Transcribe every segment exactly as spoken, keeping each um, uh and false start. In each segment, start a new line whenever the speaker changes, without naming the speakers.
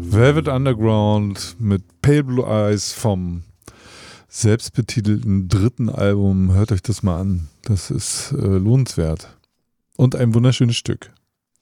Velvet Underground mit Pale Blue Eyes vom selbstbetitelten dritten Album. Hört euch das mal an. Das ist äh, lohnenswert. Und ein wunderschönes Stück.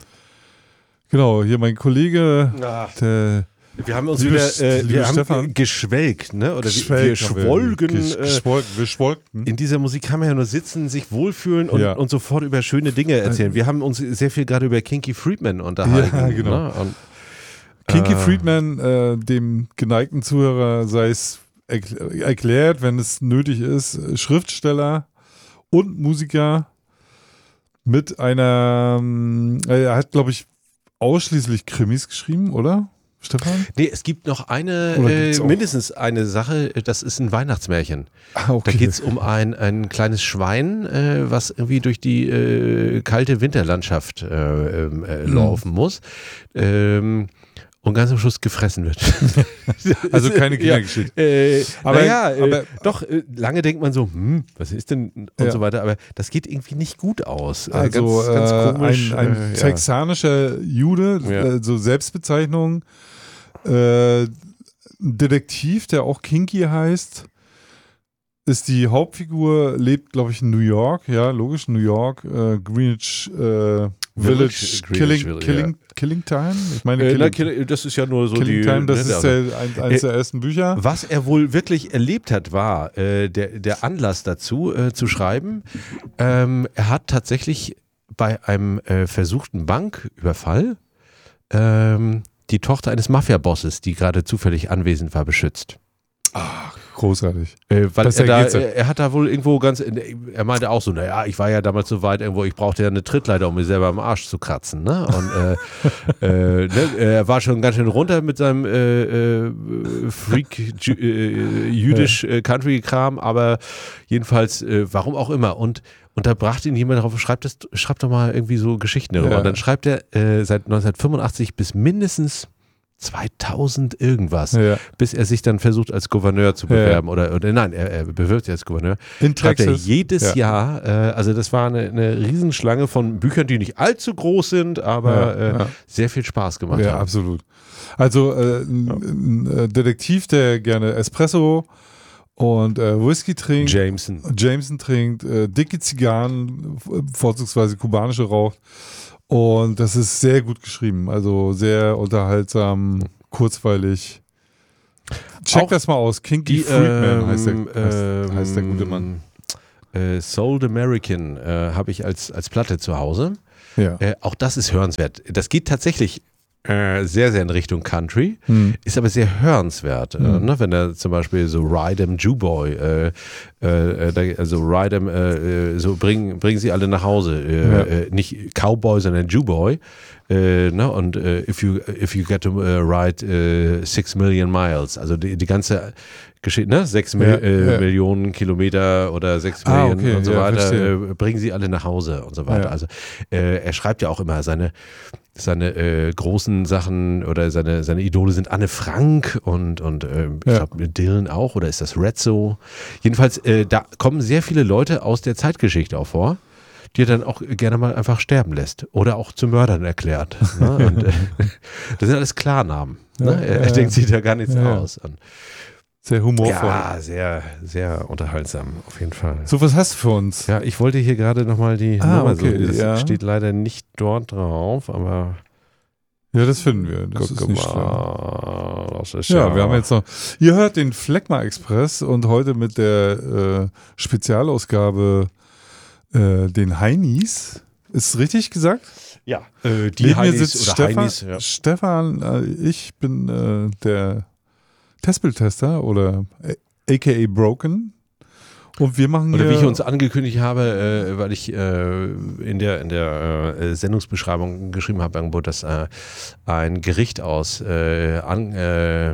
Genau, hier mein Kollege,
Ach.
der
Wir haben uns
liebe,
wieder äh,
liebe
wir
Stefan.
haben geschwelgt, ne? Oder
Geschwelgt
wir, wir
haben wir.
schwolgen.
Gesch-
äh,
geschwolgen, wir schwolgten.
in dieser Musik kann man ja nur sitzen, sich wohlfühlen und,
Ja.
und sofort über schöne Dinge erzählen. Wir haben uns sehr viel gerade über Kinky Friedman unterhalten.
Ja, genau.
Ne? Und,
Kinky
äh,
Friedman, äh, dem geneigten Zuhörer sei es erkl- erklärt, wenn es nötig ist, Schriftsteller und Musiker mit einer, ähm, er hat, glaube ich, ausschließlich Krimis geschrieben, oder, Stefan?
Nee, es gibt noch eine,
Oder
äh,
gibt's auch?
mindestens eine Sache, das ist ein Weihnachtsmärchen.
Ah, okay.
Da geht es um ein, ein kleines Schwein, äh, was irgendwie durch die äh, kalte Winterlandschaft äh, ähm, äh,
Mhm.
laufen muss ähm, und ganz am Schluss gefressen wird.
Also keine Kindergeschichte.
Ja, äh,
Aber-
aber ja, äh,
aber-
doch, äh, lange denkt man so, hm, was ist denn und
Ja.
so weiter, aber das geht irgendwie nicht gut aus. Äh,
Also
ganz, ganz
äh,
komisch.
ein, ein
äh, ja.
texanischer Jude,
Ja.
äh, so Selbstbezeichnung, äh, ein Detektiv, der auch Kinky heißt, ist die Hauptfigur, lebt, glaube ich, in New York, ja, logisch, New York, äh, Greenwich äh, Village,
Greenwich
Killing,
Village,
Killing, Killing Time? Ich meine,
Äh, na,
Killing,
Kill- das ist ja nur so
Killing
die.
Time, das
ne,
ist
der-
der, ein, eines der ersten Bücher.
Was er wohl wirklich erlebt hat, war äh, der, der Anlass dazu äh, zu schreiben. Ähm, er hat tatsächlich bei einem äh, versuchten Banküberfall ähm, die Tochter eines Mafia-Bosses, die gerade zufällig anwesend war, beschützt.
Großartig.
Äh, weil
Besser
er, da,
geht's ja.
er, er hat da wohl irgendwo ganz, er meinte auch so, naja, ich war ja damals so weit irgendwo, ich brauchte ja eine Trittleiter, um mir selber am Arsch zu kratzen. Ne? Und äh, äh, ne? er war schon ganz schön runter mit seinem äh, äh, Freak Jü- äh, jüdisch äh, Country-Kram, aber jedenfalls, äh, warum auch immer. Und Und da brachte ihn jemand darauf, schreibt, das, schreibt doch mal irgendwie so Geschichten darüber.
Ja.
Und dann schreibt er äh, seit neunzehnhundertfünfundachtzig bis mindestens zweitausend irgendwas,
Ja.
bis er sich dann versucht als Gouverneur zu bewerben. Ja. Oder, oder nein, er, er bewirbt sich als Gouverneur.
In
Schreibt er
Texas.
jedes
Ja.
Jahr, äh, also das war eine, eine Riesenschlange von Büchern, die nicht allzu groß sind, aber
Ja,
äh,
ja.
sehr viel Spaß gemacht
Ja,
haben.
absolut. Also äh, ein, ein äh, Detektiv, der gerne Espresso und äh, Whisky trinkt,
Jameson.
Jameson trinkt, äh, dicke Zigarren, vorzugsweise kubanische raucht. Und das ist sehr gut geschrieben. Also sehr unterhaltsam, kurzweilig. Check
Auch
das mal aus. Kinky
Die,
Friedman
ähm,
heißt, der, heißt,
ähm,
heißt der gute Mann.
Äh, Souled American äh, habe ich als, als Platte zu Hause.
Ja.
Äh, auch das ist hörenswert. Das geht tatsächlich äh, sehr, sehr in Richtung Country,
Hm.
ist aber sehr hörenswert. Äh,
Mhm.
ne? Wenn er zum Beispiel so Ride 'em Jewboy, äh, äh, da- also Ride 'em, äh, äh, so bringen bring sie alle nach Hause. Äh,
Ja.
äh, nicht Cowboy, sondern Jewboy. Äh, ne? Und äh, if you if you get to uh, ride uh, six million miles, also die, die ganze Geschichte, ne? Sechs Mil
Ja,
äh,
ja.
Millionen Kilometer oder sechs
Ah,
Millionen
okay,
und so
ja,
weiter,
verstehe.
äh, bringen sie alle nach Hause und so weiter.
Ja.
Also äh, er schreibt ja auch immer seine seine äh, großen Sachen oder seine, seine Idole sind Anne Frank und, und ähm, ich
Ja.
glaube Dylan auch, oder ist das Rezzo? Jedenfalls, äh, da kommen sehr viele Leute aus der Zeitgeschichte auch vor, die er dann auch gerne mal einfach sterben lässt oder auch zu Mördern erklärt. Ne? Und, äh, das sind alles Klarnamen. Ne?
Ja,
er er
ja,
denkt sich da gar nichts
ja.
aus. Und,
Sehr humorvoll.
ja, sehr, sehr unterhaltsam, auf jeden Fall.
So, was hast du für uns?
Ja, ich wollte hier gerade nochmal die
Ah,
Nummer
okay,
so, das
ja.
steht leider nicht dort drauf, aber
Ja, das finden wir. Das
guck
ist nicht schlimm.
mal. Das ist
Ja, wir haben jetzt noch. Ihr hört den Fleckma Express und heute mit der äh, Spezialausgabe äh, den Heinis. Ist richtig gesagt?
Ja, äh, die
Neben mir
Heinis
sitzt
oder
Stefan.
Heinis. Ja.
Stefan, äh, ich bin äh, der Testbildtester oder äh, aka Broken. Und wir machen
Oder
hier,
wie ich uns angekündigt habe, äh, weil ich äh, in der, in der äh, Sendungsbeschreibung geschrieben habe, irgendwo, dass äh, ein Gericht aus äh, an, äh,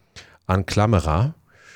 Anklammerer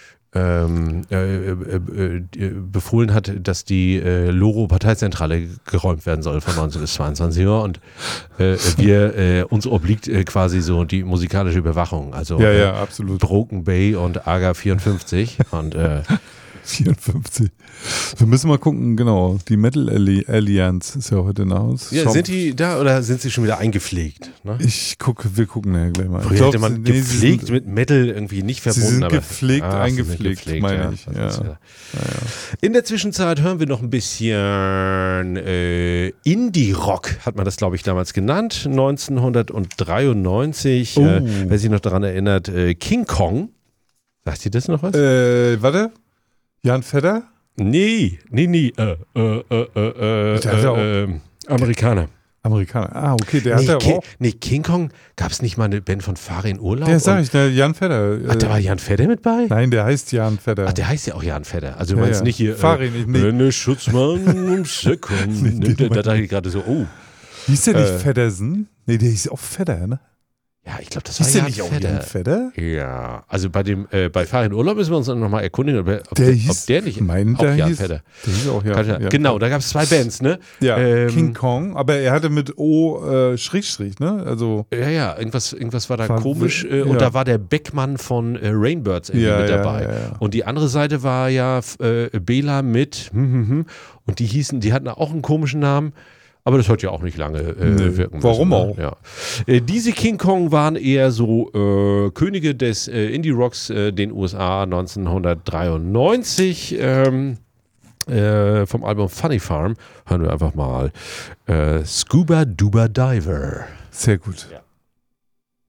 ähm, äh, äh, äh, befohlen hat, dass die äh, Loro-Parteizentrale geräumt werden soll von neunzehn bis zweiundzwanzig Uhr und äh, wir äh, uns obliegt äh, quasi so die musikalische Überwachung, also
Ja,
äh,
ja, absolut.
Broken Bay und Aga vierundfünfzig und äh,
vierundfünfzig. Wir müssen mal gucken, genau. Die Metal Allianz ist ja heute nach uns.
Ja,
Schau.
sind die da oder sind sie schon wieder eingepflegt? Ne?
Ich gucke, wir gucken ja gleich mal.
Früher
Ich glaub,
hätte man
sie- nee, sie
gepflegt
sind-
mit Metal irgendwie nicht verbunden.
Sie sind
aber,
gepflegt,
Ah, sie sind
eingepflegt,
gepflegt,
meine
ja.
ich.
Das
Ja.
ist ja-
Ja, ja.
In der Zwischenzeit hören wir noch ein bisschen äh, Indie-Rock, hat man das, glaube ich, damals genannt. neunzehnhundertdreiundneunzig,
Oh.
äh, wer sich noch daran erinnert, äh, King Kong. Sagt ihr das noch was?
Äh, warte. Jan Fedder?
Nee, nee, nee. Äh, äh, äh, äh,
Der hat ja auch-
äh, äh, Amerikaner.
Amerikaner. Ah, okay, der
Nee,
hat ja
Ki-
auch.
nee, King Kong, gab es nicht mal eine Band von Farin Urlaub?
Der sag
Und-
ich, der Jan Fedder.
Ach, da
Äh,
war Jan Fedder mit bei?
nein, der heißt Jan Fedder.
Ach, der heißt ja auch Jan Fedder. Also du
Ja,
meinst
ja.
nicht hier,
Farin, ich- nee.
wenn der Schutzmann ums Eck kommt.
Nee,
nimmt
den
der- Da
meine
dachte ich gerade so, oh.
Hieß der nicht
äh,
Feddersen? Nee, der hieß auch Fedder, ne?
Ja, ich glaube, das war
Hieß der
Jan
nicht auch
Fedder.
Jan Fedder?
Ja, also bei dem, äh, bei Farin Urlaub müssen wir uns dann nochmal erkundigen, ob, der- ob,
Der
der,
hieß-
ob der nicht
mein,
auch
der
Jan
hieß-
Fedder.
Der hieß auch Jan,
Kann ja,
Jan
genau, da gab es zwei Bands, ne?
Ja,
Ähm,
King Kong, aber er hatte mit O äh, Schrägstrich, ne? Also
Ja, ja, irgendwas, irgendwas war da
War-
komisch äh,
ja.
und da war der Beckmann von äh, Rainbirds irgendwie
Ja,
mit
ja,
dabei.
ja, ja.
Und die andere Seite war ja f- äh, Bela mit hm, hm, hm, und die hießen, die hatten auch einen komischen Namen, aber das hat ja auch nicht lange äh,
Nee,
wirken
warum
müssen,
auch?
Ne? Ja. Äh, diese King Kong waren eher so äh, Könige des äh, Indie-Rocks, äh, den U S A neunzehnhundertdreiundneunzig. Ähm, äh, vom Album Funny Farm hören wir einfach mal äh, Scuba Duba Diver.
sehr gut.
Ja.